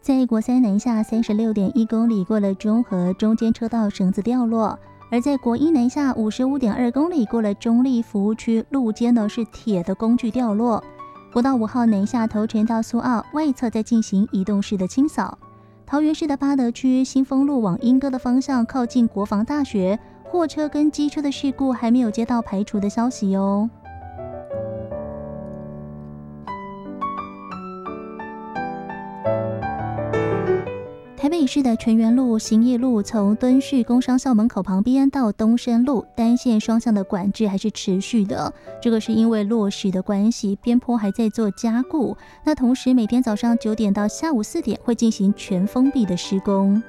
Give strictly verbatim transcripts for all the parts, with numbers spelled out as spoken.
在国三南下三十六点一公里过了中和，中间车道绳子掉落；而在国一南下五十五点二公里过了中立服务区，路肩呢是铁的工具掉落。国道五号南下头城到苏澳外侧在进行移动式的清扫。桃园市的八德区新丰路往莺歌的方向，靠近国防大学，货车跟机车的事故还没有接到排除的消息哦。台北市的全园路、行义路从敦叙工商校门口旁边到东升路单线双向的管制还是持续的，这个是因为落石的关系，边坡还在做加固。那同时每天早上九点到下午四点会进行全封闭的施工。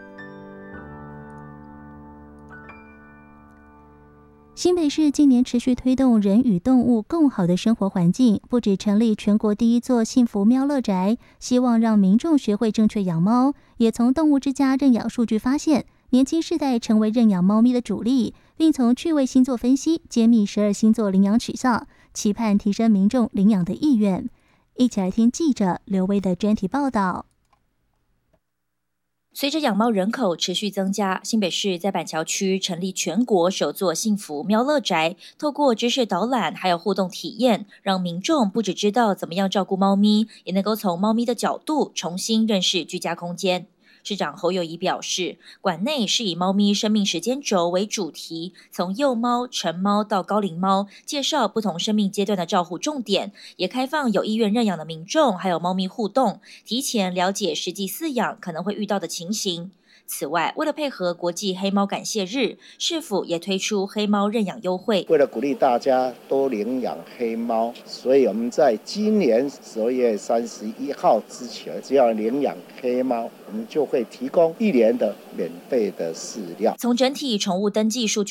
新北市今年持续推动人与动物共好的生活环境，不止成立全国第一座幸福喵乐宅，希望让民众学会正确养猫，也从动物之家认养数据发现，年轻世代成为认养猫咪的主力，并从趣味星座分析揭秘十二星座领养取向，期盼提升民众领养的意愿。一起来听记者刘威的专题报道。 随着养猫人口持续增加，新北市在板桥区成立全国首座幸福喵乐宅，透过知识导览还有互动体验，让民众不只知道怎么样照顾猫咪，也能够从猫咪的角度重新认识居家空间。市长侯友宜表示，馆内是以猫咪生命时间轴为主题，从幼猫、成猫到高龄猫，介绍不同生命阶段的照护重点，也开放有意愿认养的民众还有猫咪互动，提前了解实际饲养可能会遇到的情形。此外，为了配合国际黑猫感谢日，市府也推出黑猫认养优惠。 为了鼓励大家多领养黑猫，所以我们在今年十二月三十一号之前，只要领养黑猫，我们就会提供一年的免费的饲料。 从整体宠物登记数据